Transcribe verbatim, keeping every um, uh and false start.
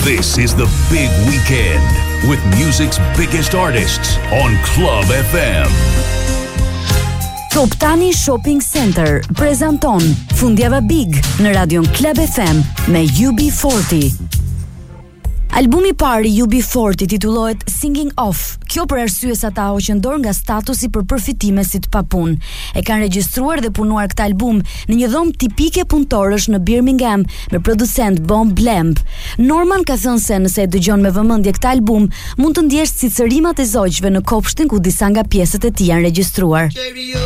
This is the big weekend with music's biggest artists on Club F M. Top Tani Shopping Center prezanton Fundjava Big në radion Club F M me U B forty. Albumi i parë i U B forty titullohet Singing Off. Kjo për arsye sa ta hoqëndor nga statusi për përfitime si të papun. E kanë regjistruar dhe punuar këtë album në një dhomë tipike punëtorësh në Birmingham me producent Bon Blemp. Norman ka thënë se nëse e dëgjon me vëmendje këtë album, mund të ndjesh si cërimat e zogjve në kopshtin ku disa nga pjesët e tij janë regjistruar.